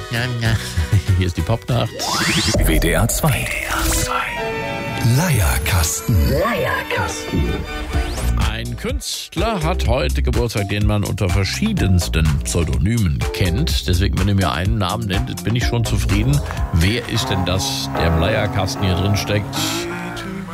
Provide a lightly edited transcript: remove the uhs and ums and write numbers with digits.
Hier ist die Popnacht. WDR 2. Leierkasten. Ein Künstler hat heute Geburtstag, den man unter verschiedensten Pseudonymen kennt. Deswegen, wenn ihr mir einen Namen nennt, bin ich schon zufrieden. Wer ist denn das, der im Leierkasten hier drin steckt?